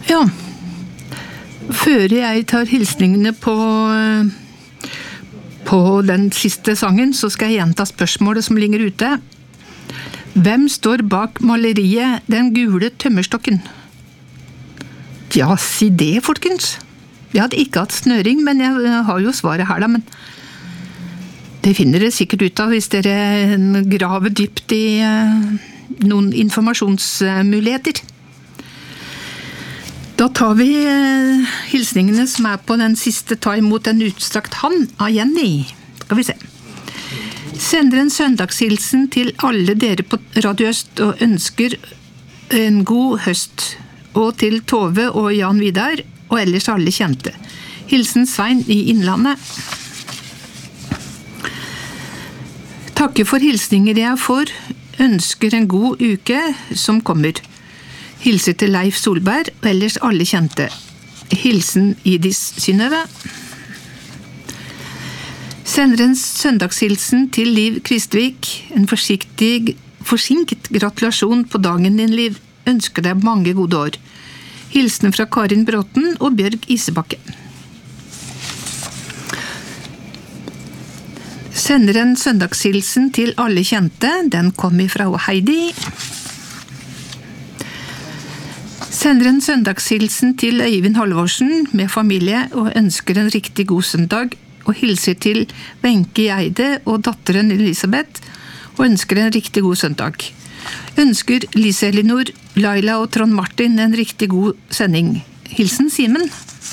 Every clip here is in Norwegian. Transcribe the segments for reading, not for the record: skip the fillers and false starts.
Ja, før jeg tar hilsningene på den siste sangen, så skal jeg gjenta spørsmålet som ligger ute. Hvem står bak maleriet Den gule tømmerstokken? Ja, si det, folkens. Jeg hadde ikke hatt snøring, men jeg har jo svaret her da, men det finner dere sikkert ut av hvis dere graver dypt i noen informasjonsmuligheter. Da tar vi hilsningene som på den siste ta imot en utstrakt hand av Jenny. Skal vi se. Sender en søndagshilsen til alle dere på Radio Øst og ønsker en god høst. Og til Tove og Jan Vidar og ellers alle kjente. Hilsen Svein i Innlandet. Takker for hilsninger jeg får. Ønsker en god uke som kommer. Hilser til Leif Solberg og ellers alle kjente. Hilsen Idis Synnøve. Sender en søndagshilsen til Liv Kristvik. En forsinket gratulasjon på dagen din, Liv. Ønsker deg mange gode år. Hilsen fra Karin Bråten og Bjørg Isebakke. Sender en søndagshilsen til alle kjente. Den kommer fra Heidi. Sender en søndagshilsen til Øyvind Halvorsen med familie og ønsker en riktig god søndag og hilser til Wenche Eide og datteren Elisabeth og ønsker en riktig god søndag. Ønsker Lise Elinor, Laila og Trond Martin en riktig god sending. Hilsen Simen.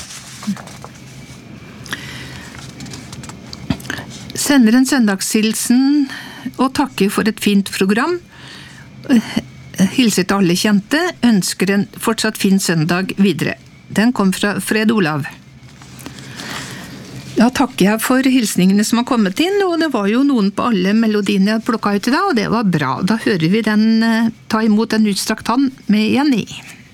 Sender en søndagshilsen og takker for et fint program. Hilser til alle kjente, ønsker en fortsatt fin søndag videre. Den kom fra Fred Olav. Da takker jeg for hilsningene som har kommet inn, og det var jo noen på alle melodiene jeg plukket ut i dag, og det var bra. Da hører vi den ta imot en utstrakt hand med Jenny.